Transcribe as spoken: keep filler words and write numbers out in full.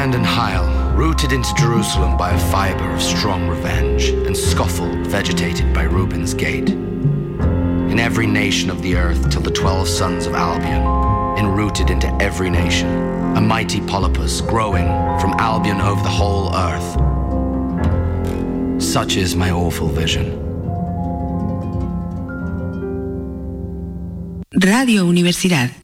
Stand and Heil, rooted into Jerusalem by a fibre of strong revenge, and Scoffle, vegetated by Reuben's gate. In every nation of the earth till the twelve sons of Albion, enrooted into every nation, a mighty polypus growing from Albion over the whole earth. Such is my awful vision. Radio Universidad.